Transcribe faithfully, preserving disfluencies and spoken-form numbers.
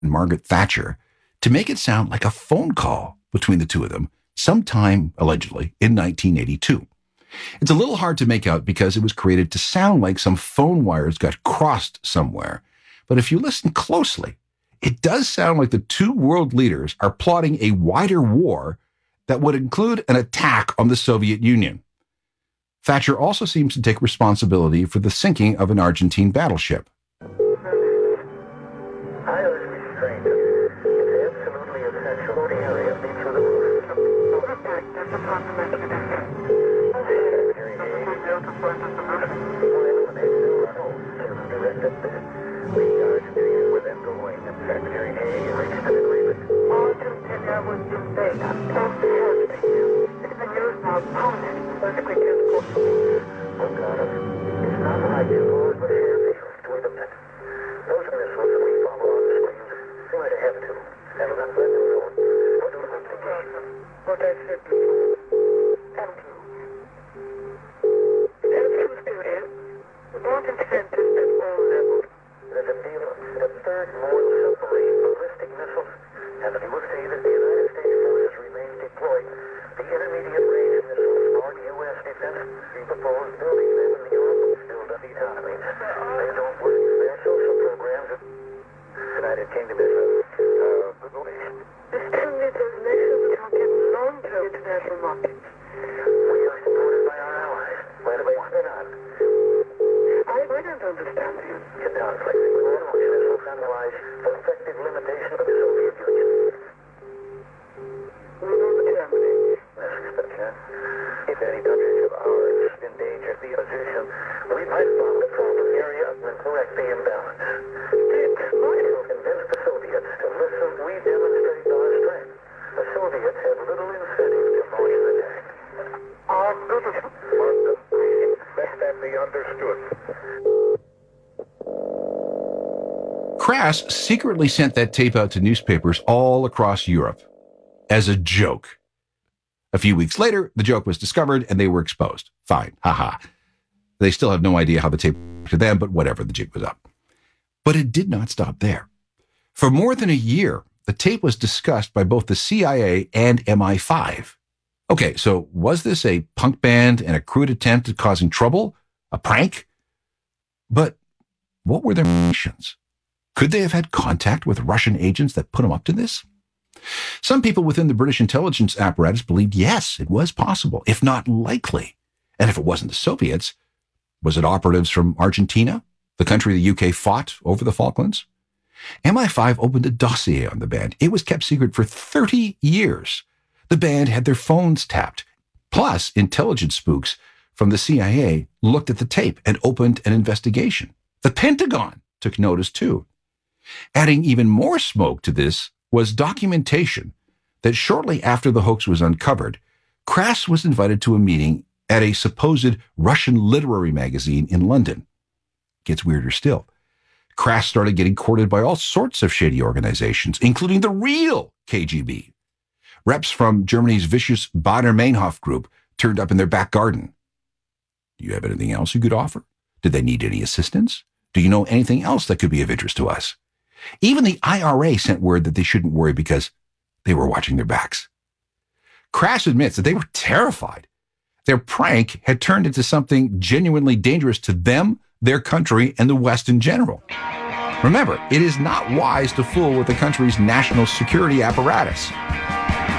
and Margaret Thatcher to make it sound like a phone call between the two of them sometime, allegedly, in nineteen eighty-two. It's a little hard to make out because it was created to sound like some phone wires got crossed somewhere. But if you listen closely, it does sound like the two world leaders are plotting a wider war that would include an attack on the Soviet Union. Thatcher also seems to take responsibility for the sinking of an Argentine battleship. I was restrained. It's absolutely essential. The area needs for the roof. We are to deal with them going and Secretary A reached an agreement. Argentina was in beta. Don't be happy. It's been used now. Pounded. Politically difficult. Oh, God. It's not like you always were here. Wait a minute. Those are missiles that we follow on the screens. We might have to. And let them know. What do we have to gain? What I said before. Thank you. That's true spirit. We want incentives at all levels. There's a deal of a third more submarine ballistic missiles, and if you will say that the United States forces remain deployed, the intermediate range missiles for U S defense, we propose building them in the Europe still defeat enemies. They don't work. Their social programs. United Kingdom is a uh, good location. This still needs those nations to get long-term international markets. We are supported by our allies. By the way, they're not. I, I don't understand you. Get down, flexing with launch missiles analyzed for effective limitation of the Soviet Union. We know the Germany. Yes, Inspector. If any countries of ours endanger the position, we might follow the proper area and correct the imbalance. It might have convinced the Soviets to listen. We demonstrate our strength. The Soviets have little incentive to launch an attack. Our British London, let that be understood. Crass secretly sent that tape out to newspapers all across Europe as a joke. A few weeks later, the joke was discovered and they were exposed. Fine, haha. They still have no idea how the tape to them, but whatever, the jig was up. But it did not stop there. For more than a year, the tape was discussed by both the C I A and M I five. Okay, so was this a punk band and a crude attempt at causing trouble? A prank? But what were their missions? Could they have had contact with Russian agents that put them up to this? Some people within the British intelligence apparatus believed yes, it was possible, if not likely. And if it wasn't the Soviets, was it operatives from Argentina, the country the U K fought over the Falklands? M I five opened a dossier on the band. It was kept secret for thirty years. The band had their phones tapped. Plus, intelligence spooks from the C I A looked at the tape and opened an investigation. The Pentagon took notice too. Adding even more smoke to this was documentation that shortly after the hoax was uncovered, Crass was invited to a meeting at a supposed Russian literary magazine in London. Gets weirder still. Crass started getting courted by all sorts of shady organizations, including the real K G B. Reps from Germany's vicious Baader-Meinhof group turned up in their back garden. Do you have anything else you could offer? Did they need any assistance? Do you know anything else that could be of interest to us? Even the I R A sent word that they shouldn't worry because they were watching their backs. Crass admits that they were terrified. Their prank had turned into something genuinely dangerous to them, their country, and the West in general. Remember, it is not wise to fool with the country's national security apparatus.